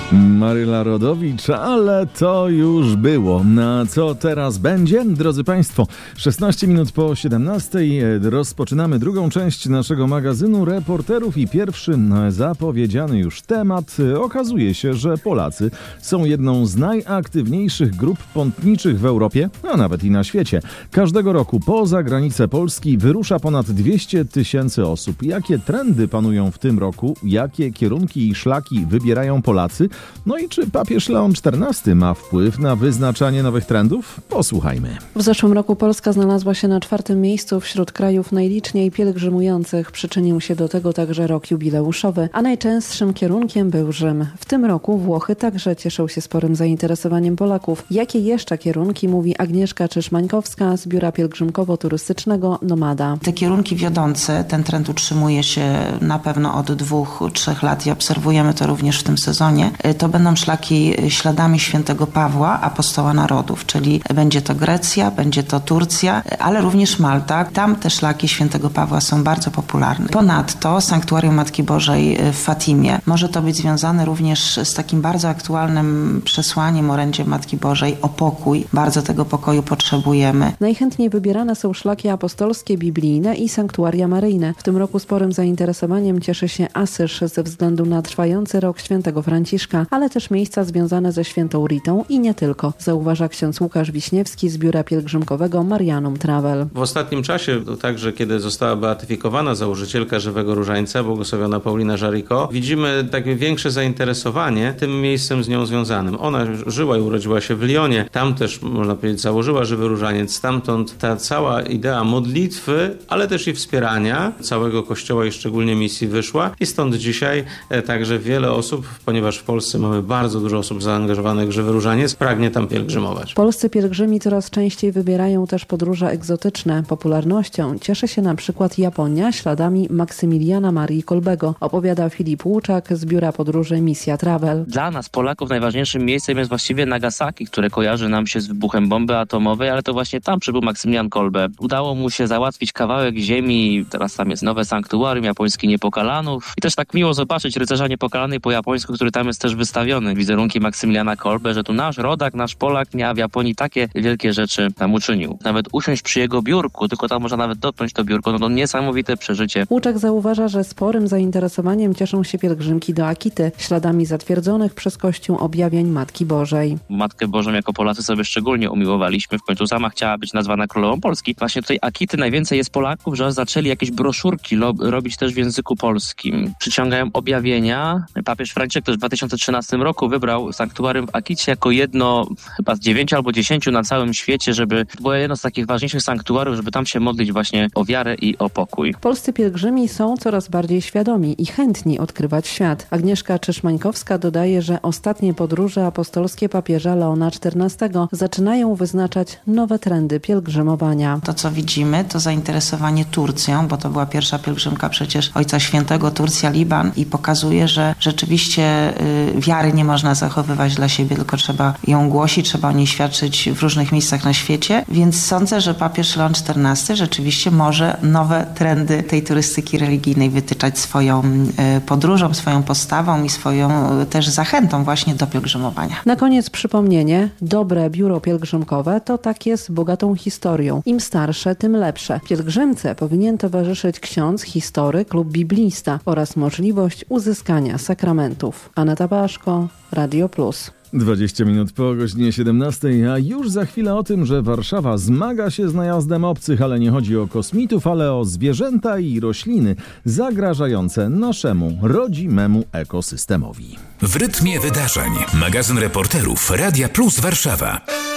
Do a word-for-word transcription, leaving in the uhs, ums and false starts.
Maryla Rodowicz, ale to już było. Na co teraz będzie? Drodzy Państwo, szesnaście minut po siedemnastej rozpoczynamy drugą część naszego magazynu reporterów i pierwszy zapowiedziany już temat. Okazuje się, że Polacy są jedną z najaktywniejszych grup pątniczych w Europie, a nawet i na świecie. Każdego roku poza granice Polski wyrusza ponad dwieście tysięcy osób. Jakie trendy panują w tym roku? Jakie kierunki i szlaki wybierają Polacy? No i czy papież Leon czternasty ma wpływ na wyznaczanie nowych trendów? Posłuchajmy. W zeszłym roku Polska znalazła się na czwartym miejscu wśród krajów najliczniej pielgrzymujących. Przyczynił się do tego także rok jubileuszowy, a najczęstszym kierunkiem był Rzym. W tym roku Włochy także cieszą się sporym zainteresowaniem Polaków. Jakie jeszcze kierunki, mówi Agnieszka Czyż-Mańkowska z biura pielgrzymkowo-turystycznego Nomada. Te kierunki wiodące, ten trend utrzymuje się na pewno od dwóch, trzech lat i obserwujemy to również w tym sezonie. To będą szlaki śladami świętego Pawła, apostoła narodów, czyli będzie to Grecja, będzie to Turcja, ale również Malta. Tam te szlaki świętego Pawła są bardzo popularne. Ponadto Sanktuarium Matki Bożej w Fatimie. Może to być związane również z takim bardzo aktualnym przesłaniem, orędziem Matki Bożej o pokój. Bardzo tego pokoju potrzebujemy. Najchętniej wybierane są szlaki apostolskie, biblijne i sanktuaria maryjne. W tym roku sporym zainteresowaniem cieszy się Asyż ze względu na trwający rok świętego Franciszka, ale też miejsca związane ze świętą Ritą i nie tylko, zauważa ksiądz Łukasz Wiśniewski z biura pielgrzymkowego Marianum Travel. W ostatnim czasie, także kiedy została beatyfikowana założycielka Żywego Różańca, błogosławiona Paulina Jaricot, widzimy takie większe zainteresowanie tym miejscem z nią związanym. Ona żyła i urodziła się w Lyonie, tam też, można powiedzieć, założyła Żywy Różaniec, stamtąd ta cała idea modlitwy, ale też i wspierania całego Kościoła i szczególnie misji wyszła i stąd dzisiaj także wiele osób, ponieważ w Polsce mamy bardzo dużo osób zaangażowanych w Żywy Różaniec, pragnie tam pielgrzymować. Polscy pielgrzymi coraz częściej wybierają też podróże egzotyczne. Popularnością cieszy się na przykład Japonia śladami Maksymiliana Marii Kolbego, opowiada Filip Łuczak z biura podróży Misja Travel. Dla nas, Polaków, najważniejszym miejscem jest właściwie Nagasaki, które kojarzy nam się z wybuchem bomby atomowej, ale to właśnie tam przybył Maksymilian Kolbe. Udało mu się załatwić kawałek ziemi, teraz tam jest nowe sanktuarium japońskie Niepokalanów i też tak miło zobaczyć rycerza Niepokalanej po japońsku, który tam jest też wystawiony. Wizerunki Maksymiliana Kolbe, że tu nasz rodak, nasz Polak nie, a w Japonii takie wielkie rzeczy tam uczynił. Nawet usiąść przy jego biurku, tylko tam można nawet dotknąć to biurko, no to niesamowite przeżycie. Łuczek zauważa, że sporym zainteresowaniem cieszą się pielgrzymki do Akity, śladami zatwierdzonych przez Kościół objawień Matki Bożej. Matkę Bożą jako Polacy sobie szczególnie umiłowaliśmy, w końcu sama chciała być nazwana królową Polski. Właśnie tutaj Akity najwięcej jest Polaków, że zaczęli jakieś broszurki lo- robić też w języku polskim. Przyciągają objawienia. Papież Franciszek też w dwa tysiące trzynastym roku wybrał sanktuarium w Akicie jako jedno chyba z dziewięciu albo dziesięciu na całym świecie, żeby było jedno z takich ważniejszych sanktuariów, żeby tam się modlić właśnie o wiarę i o pokój. Polscy pielgrzymi są coraz bardziej świadomi i chętni odkrywać świat. Agnieszka Czyż-Mańkowska dodaje, że ostatnie podróże apostolskie papieża Leona czternastego zaczynają wyznaczać nowe trendy pielgrzymowania. To, co widzimy, to zainteresowanie Turcją, bo to była pierwsza pielgrzymka przecież Ojca Świętego, Turcja, Liban i pokazuje, że rzeczywiście y, wiary nie można zachowywać dla siebie, tylko trzeba ją głosić, trzeba o niej świadczyć w różnych miejscach na świecie, więc sądzę, że papież Leon czternasty rzeczywiście może nowe trendy tej turystyki religijnej wytyczać swoją y, podróżą, swoją postawą i swoją y, też zachętą właśnie do pielgrzymowania. Na koniec przypomnienie, dobre biuro pielgrzymkowe to takie z bogatą historią. Im starsze, tym lepsze. Pielgrzymce powinien towarzyszyć ksiądz, historyk lub biblista oraz możliwość uzyskania sakramentów. Aneta Baszko, Radio Plus. dwadzieścia minut po godzinie siedemnastej, a już za chwilę o tym, że Warszawa zmaga się z najazdem obcych, ale nie chodzi o kosmitów, ale o zwierzęta i rośliny zagrażające naszemu rodzimemu ekosystemowi. W rytmie wydarzeń. Magazyn reporterów Radia Plus Warszawa.